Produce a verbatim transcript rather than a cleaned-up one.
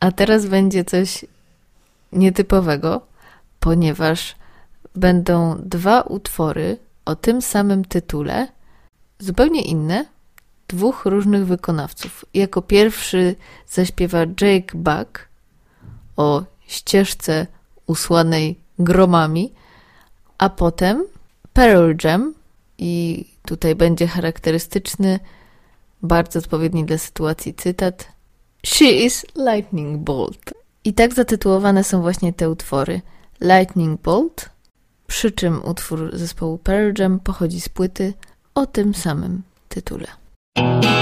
A teraz będzie coś nietypowego, ponieważ będą dwa utwory o tym samym tytule, zupełnie inne, dwóch różnych wykonawców. Jako pierwszy zaśpiewa Jake Buck o ścieżce usłanej gromami, a potem Pearl Jam i tutaj będzie charakterystyczny, bardzo odpowiedni dla sytuacji cytat: She is Lightning Bolt. I tak zatytułowane są właśnie te utwory. Lightning Bolt, przy czym utwór zespołu Pearl Jam pochodzi z płyty o tym samym tytule.